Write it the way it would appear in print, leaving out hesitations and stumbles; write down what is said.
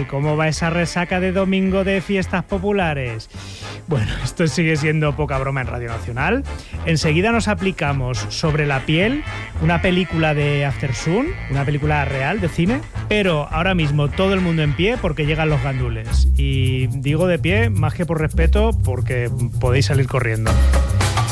¿Cómo va esa resaca de domingo de fiestas populares? Bueno, esto sigue siendo poca broma en Radio Nacional. Enseguida nos aplicamos Sobre la piel, una película de Aftersun, una película real de cine, pero ahora mismo todo el mundo en pie porque llegan los gandules. Y digo de pie más que por respeto porque podéis salir corriendo.